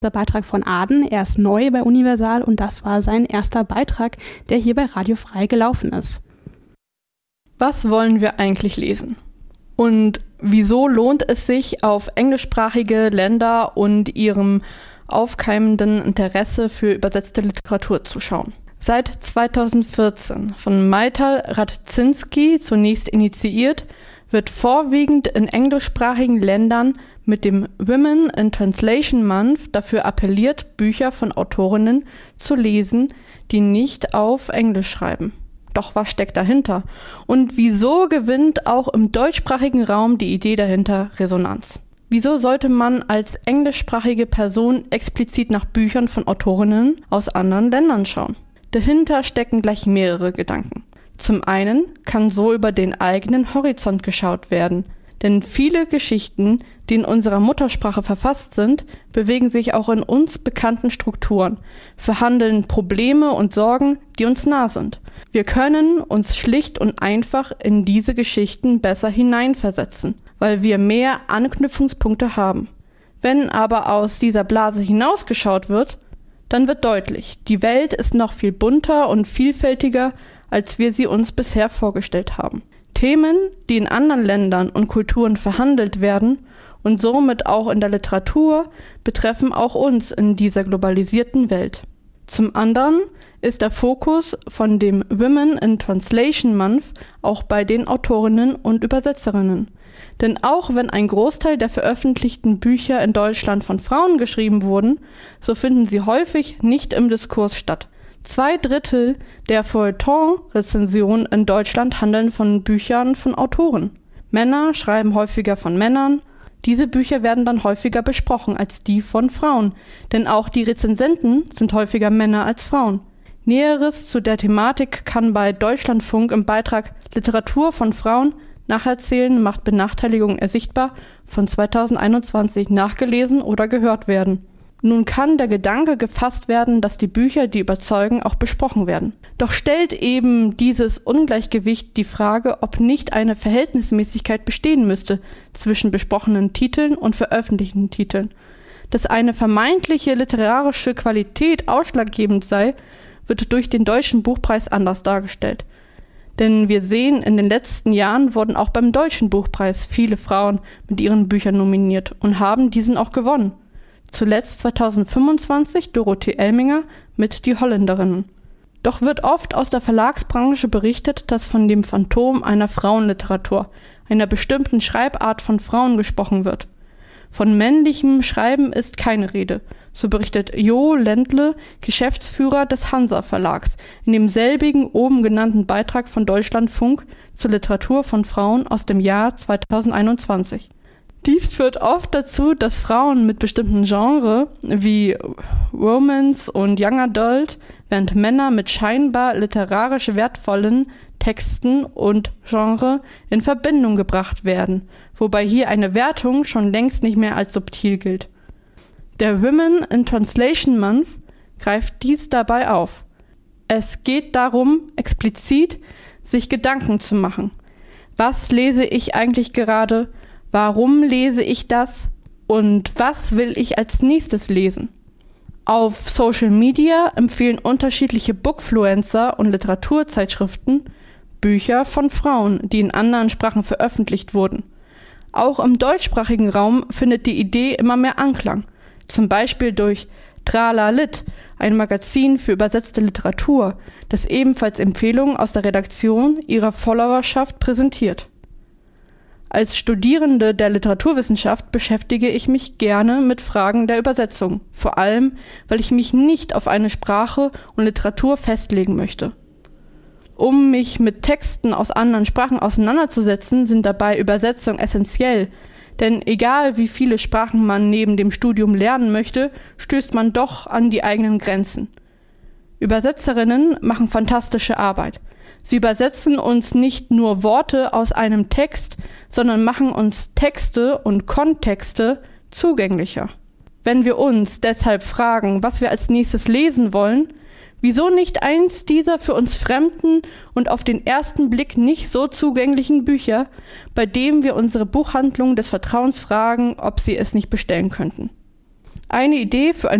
Der Beitrag von Aden, er ist neu bei Universal und das war sein erster Beitrag, der hier bei Radio Frei gelaufen ist. Was wollen wir eigentlich lesen? Und wieso lohnt es sich, auf englischsprachige Länder und ihrem aufkeimenden Interesse für übersetzte Literatur zu schauen? Seit 2014 von Maital Radzinski zunächst initiiert, wird vorwiegend in englischsprachigen Ländern mit dem Women in Translation Month dafür appelliert, Bücher von Autorinnen zu lesen, die nicht auf Englisch schreiben. Doch was steckt dahinter? Und wieso gewinnt auch im deutschsprachigen Raum die Idee dahinter Resonanz? Wieso sollte man als englischsprachige Person explizit nach Büchern von Autorinnen aus anderen Ländern schauen? Dahinter stecken gleich mehrere Gedanken. Zum einen kann so über den eigenen Horizont geschaut werden, denn viele Geschichten, die in unserer Muttersprache verfasst sind, bewegen sich auch in uns bekannten Strukturen, verhandeln Probleme und Sorgen, die uns nah sind. Wir können uns schlicht und einfach in diese Geschichten besser hineinversetzen, weil wir mehr Anknüpfungspunkte haben. Wenn aber aus dieser Blase hinausgeschaut wird, dann wird deutlich, die Welt ist noch viel bunter und vielfältiger, als wir sie uns bisher vorgestellt haben. Themen, die in anderen Ländern und Kulturen verhandelt werden und somit auch in der Literatur, betreffen auch uns in dieser globalisierten Welt. Zum anderen ist der Fokus von dem Women in Translation Month auch bei den Autorinnen und Übersetzerinnen. Denn auch wenn ein Großteil der veröffentlichten Bücher in Deutschland von Frauen geschrieben wurden, so finden sie häufig nicht im Diskurs statt. 2/3 der Feuilleton-Rezensionen in Deutschland handeln von Büchern von Autoren. Männer schreiben häufiger von Männern. Diese Bücher werden dann häufiger besprochen als die von Frauen, denn auch die Rezensenten sind häufiger Männer als Frauen. Näheres zu der Thematik kann bei Deutschlandfunk im Beitrag Literatur von Frauen nacherzählen macht Benachteiligung ersichtbar von 2021 nachgelesen oder gehört werden. Nun kann der Gedanke gefasst werden, dass die Bücher, die überzeugen, auch besprochen werden. Doch stellt eben dieses Ungleichgewicht die Frage, ob nicht eine Verhältnismäßigkeit bestehen müsste zwischen besprochenen Titeln und veröffentlichten Titeln. Dass eine vermeintliche literarische Qualität ausschlaggebend sei, wird durch den Deutschen Buchpreis anders dargestellt. Denn wir sehen, in den letzten Jahren wurden auch beim Deutschen Buchpreis viele Frauen mit ihren Büchern nominiert und haben diesen auch gewonnen. Zuletzt 2025 Dorothee Elminger mit Die Holländerinnen. Doch wird oft aus der Verlagsbranche berichtet, dass von dem Phantom einer Frauenliteratur, einer bestimmten Schreibart von Frauen gesprochen wird. Von männlichem Schreiben ist keine Rede, so berichtet Jo Ländle, Geschäftsführer des Hansa Verlags, in demselbigen oben genannten Beitrag von Deutschlandfunk zur Literatur von Frauen aus dem Jahr 2021. Dies führt oft dazu, dass Frauen mit bestimmten Genres wie Romance und Young Adult, während Männer mit scheinbar literarisch wertvollen Texten und Genre in Verbindung gebracht werden, wobei hier eine Wertung schon längst nicht mehr als subtil gilt. Der Women in Translation Month greift dies dabei auf. Es geht darum, explizit sich Gedanken zu machen. Was lese ich eigentlich gerade? Warum lese ich das? Und was will ich als nächstes lesen? Auf Social Media empfehlen unterschiedliche Bookfluencer und Literaturzeitschriften Bücher von Frauen, die in anderen Sprachen veröffentlicht wurden. Auch im deutschsprachigen Raum findet die Idee immer mehr Anklang. Zum Beispiel durch Trala Lit, ein Magazin für übersetzte Literatur, das ebenfalls Empfehlungen aus der Redaktion ihrer Followerschaft präsentiert. Als Studierende der Literaturwissenschaft beschäftige ich mich gerne mit Fragen der Übersetzung, vor allem, weil ich mich nicht auf eine Sprache und Literatur festlegen möchte. Um mich mit Texten aus anderen Sprachen auseinanderzusetzen, sind dabei Übersetzungen essentiell, denn egal wie viele Sprachen man neben dem Studium lernen möchte, stößt man doch an die eigenen Grenzen. Übersetzerinnen machen fantastische Arbeit. Sie übersetzen uns nicht nur Worte aus einem Text, sondern machen uns Texte und Kontexte zugänglicher. Wenn wir uns deshalb fragen, was wir als nächstes lesen wollen, wieso nicht eins dieser für uns fremden und auf den ersten Blick nicht so zugänglichen Bücher, bei dem wir unsere Buchhandlung des Vertrauens fragen, ob sie es nicht bestellen könnten? Eine Idee für ein